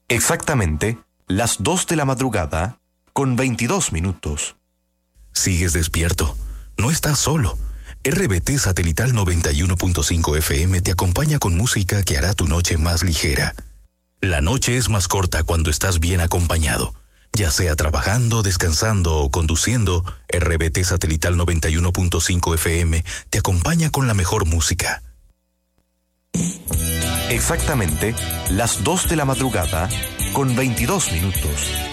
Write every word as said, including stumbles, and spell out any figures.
Exactamente las dos de la madrugada con veintidós minutos. Sigues despierto. No estás solo. R B T Satelital noventa y uno punto cinco F M te acompaña con música que hará tu noche más ligera. La noche es más corta cuando estás bien acompañado. Ya sea trabajando, descansando o conduciendo, R B T Satelital noventa y uno punto cinco F M te acompaña con la mejor música. Exactamente las dos de la madrugada con veintidós minutos.